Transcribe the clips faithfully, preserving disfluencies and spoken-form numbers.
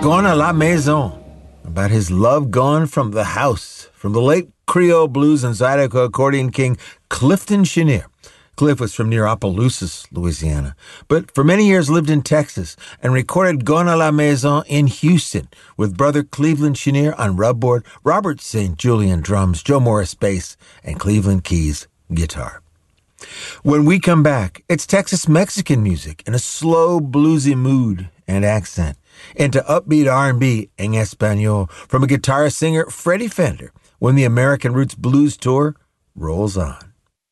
Gone à la maison, about his love gone from the house, from the late Creole blues and Zydeco accordion king Clifton Chenier. Cliff was from near Opelousas, Louisiana, but for many years lived in Texas and recorded Gone à la Maison in Houston with brother Cleveland Chenier on rubboard, Robert Saint Julian drums, Joe Morris bass, and Cleveland Keys guitar. When we come back, it's Texas-Mexican music in a slow, bluesy mood and accent into upbeat R and B en Espanol from a guitarist-singer Freddie Fender when the American Roots Blues Tour rolls on.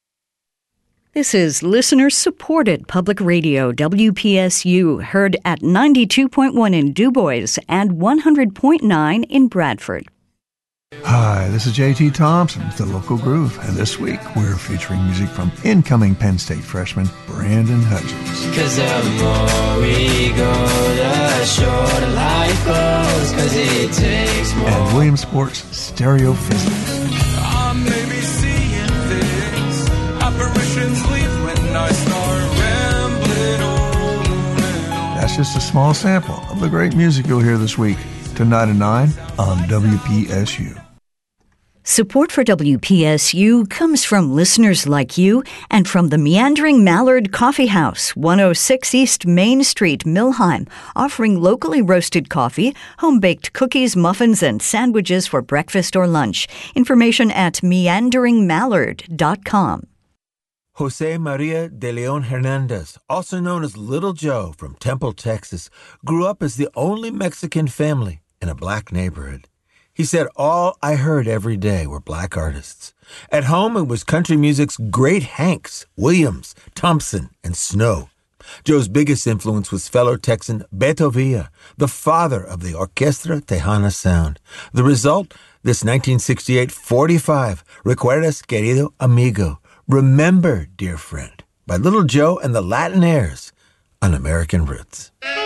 This is listener-supported public radio, W P S U, heard at ninety-two point one in DuBois and one hundred point nine in Bradford. Hi, this is J T Thompson with The Local Groove, and this week we're featuring music from incoming Penn State freshman Brandon Hudgens. Cause the more we go, the shorter life goes, cause it takes more. And Williamsport's Stereo Physics. I may be seeing things, apparitions leave when I start rambling on. That's just a small sample of the great music you'll hear this week, tonight at nine on W P S U. Support for W P S U comes from listeners like you and from the Meandering Mallard Coffee House, one oh six East Main Street, Millheim, offering locally roasted coffee, home-baked cookies, muffins, and sandwiches for breakfast or lunch. Information at meandering mallard dot com. Jose Maria de Leon Hernandez, also known as Little Joe from Temple, Texas, grew up as the only Mexican family in a black neighborhood. He said, all I heard every day were black artists. At home, it was country music's great Hanks, Williams, Thompson, and Snow. Joe's biggest influence was fellow Texan Beto Villa, the father of the Orquestra Tejana sound. The result, this nineteen sixty-eight forty-five, Recuerdas, Querido Amigo, Remember, Dear Friend, by Little Joe and the Latin Airs on American Roots.